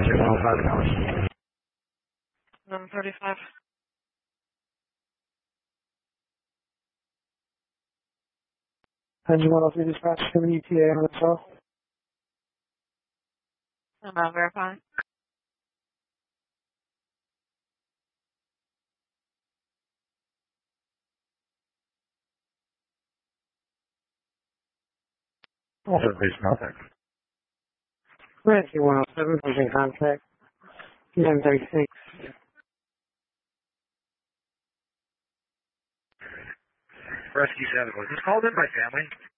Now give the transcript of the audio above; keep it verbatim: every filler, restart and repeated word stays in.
one oh five. Number thirty-five. Engine one oh three dispatch, have an E T A on the cell. I'm not verifying. Also, there's nothing. Rescue one oh seven, pushing contact. eleven thirty-six. Rescue seven, was this called in by family?